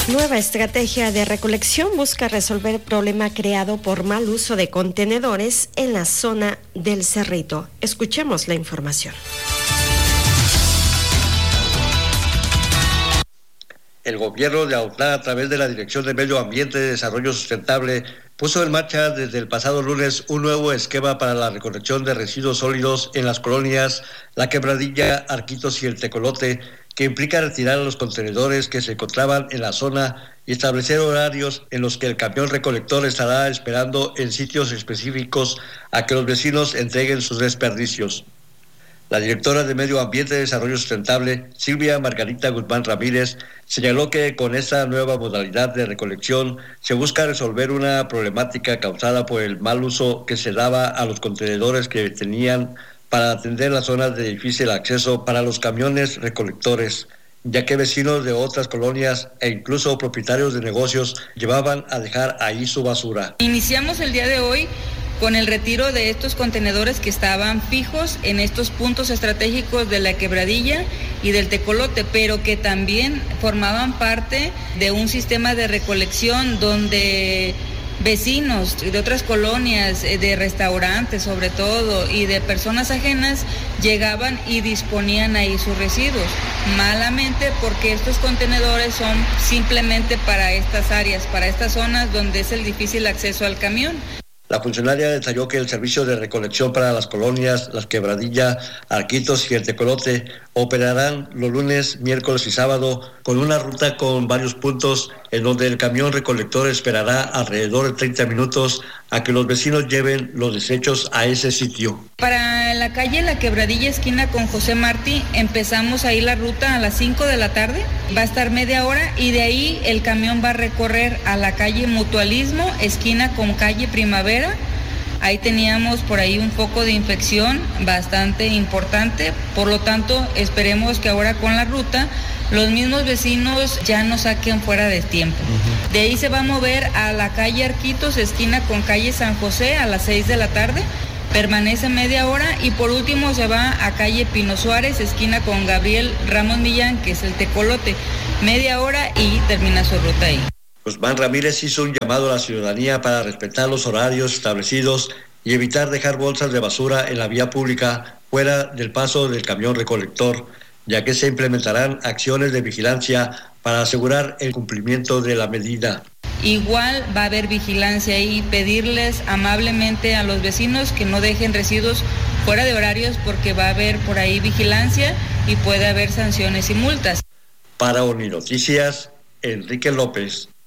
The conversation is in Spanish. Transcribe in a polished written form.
Nueva estrategia de recolección busca resolver el problema creado por mal uso de contenedores en la zona del Cerrito. Escuchemos la información. El gobierno de Autla, a través de la Dirección de Medio Ambiente y Desarrollo Sustentable, puso en marcha desde el pasado lunes un nuevo esquema para la recolección de residuos sólidos en las colonias La Quebradilla, Arquitos y El Tecolote, que implica retirar los contenedores que se encontraban en la zona y establecer horarios en los que el camión recolector estará esperando en sitios específicos a que los vecinos entreguen sus desperdicios. La directora de Medio Ambiente y Desarrollo Sustentable, Silvia Margarita Guzmán Ramírez, señaló que con esta nueva modalidad de recolección se busca resolver una problemática causada por el mal uso que se daba a los contenedores que tenían para atender las zonas de difícil acceso para los camiones recolectores, ya que vecinos de otras colonias e incluso propietarios de negocios llevaban a dejar ahí su basura. Iniciamos el día de hoy con el retiro de estos contenedores que estaban fijos en estos puntos estratégicos de La Quebradilla y del Tecolote, pero que también formaban parte de un sistema de recolección donde vecinos de otras colonias, de restaurantes sobre todo, y de personas ajenas llegaban y disponían ahí sus residuos, malamente porque estos contenedores son simplemente para estas áreas, para estas zonas donde es el difícil acceso al camión. La funcionaria detalló que el servicio de recolección para las colonias Las Quebradilla, Arquitos y El Tecolote operarán los lunes, miércoles y sábado con una ruta con varios puntos en donde el camión recolector esperará alrededor de 30 minutos a que los vecinos lleven los desechos a ese sitio. Para la calle La Quebradilla, esquina con José Martí, empezamos ahí la ruta a las 5 de la tarde, va a estar media hora y de ahí el camión va a recorrer a la calle Mutualismo, esquina con calle Primavera. Ahí teníamos por ahí un foco de infección bastante importante, por lo tanto esperemos que ahora con la ruta los mismos vecinos ya no saquen fuera de tiempo. De ahí se va a mover a la calle Arquitos, esquina con calle San José a las 6 de la tarde, permanece media hora y por último se va a calle Pino Suárez, esquina con Gabriel Ramos Millán, que es El Tecolote, media hora y termina su ruta ahí. Guzmán Ramírez hizo un llamado a la ciudadanía para respetar los horarios establecidos y evitar dejar bolsas de basura en la vía pública fuera del paso del camión recolector, ya que se implementarán acciones de vigilancia para asegurar el cumplimiento de la medida. Igual va a haber vigilancia y pedirles amablemente a los vecinos que no dejen residuos fuera de horarios porque va a haber por ahí vigilancia y puede haber sanciones y multas. Para Uniroticias, Enrique López.